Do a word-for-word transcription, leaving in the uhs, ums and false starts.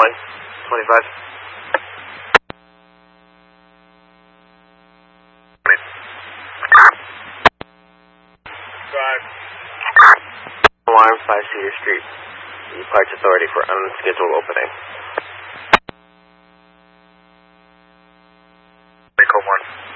one, twenty-five. Drive. Alarm, five Cedar Street. Parts Authority for unscheduled opening. Vehicle one.